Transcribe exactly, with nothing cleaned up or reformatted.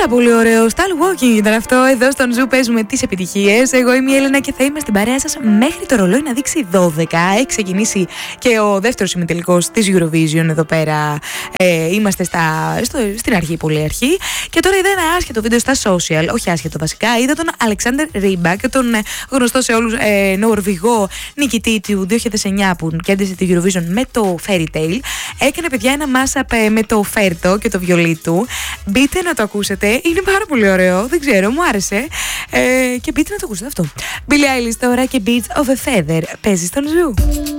Πάρα πολύ ωραίο. Style walking ήταν αυτό. Εδώ στον Ζου παίζουμε τις επιτυχίες. Εγώ είμαι η Έλενα και θα είμαι στην παρέα σας μέχρι το ρολόι να δείξει δώδεκα. Έχει ξεκινήσει και ο δεύτερος ημιτελικός της Eurovision εδώ πέρα. Ε, είμαστε στα, στο, στην αρχή, πολύ αρχή. Και τώρα είδα ένα άσχετο βίντεο στα social. Όχι άσχετο βασικά. Είδα τον Alexander Rybak, τον γνωστό σε όλους ε, Νορβηγό νικητή του δύο χιλιάδες εννιά που κέρδισε τη Eurovision με το Fairy Tale. Έκανε παιδιά ένα mashup με το Φέρτο και το βιολί του. Μπείτε να το ακούσετε, είναι πάρα πολύ ωραίο. Δεν ξέρω, μου άρεσε. Ε, και μπείτε να το ακούσετε αυτό. Billie Eilish τώρα και Beats of a Feather. Παίζει στον Ζου.